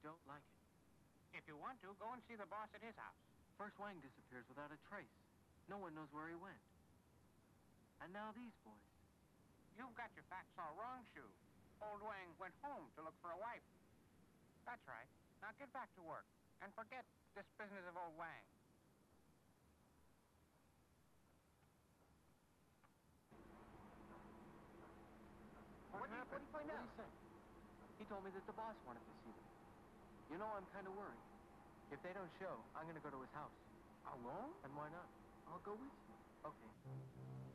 don't like it. If you want to, go and see the boss at his house. First Wang disappears without a trace. No one knows where he went. And now these boys. You've got your facts all wrong, Shu. Old Wang went home to look for a wife. That's right. Now get back to work and forget this business of old Wang. What did he find out? What did he say? He told me that the boss wanted to see them. You know, I'm kind of worried. If they don't show, I'm going to go to his house. Alone? And why not? I'll go with you. Okay.